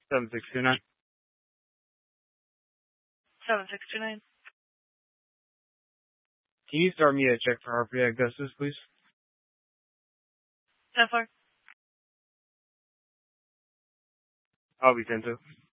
7629. 7629. Can you start me a check for Harper Augustus, please? 10-4. I'll be 10-2.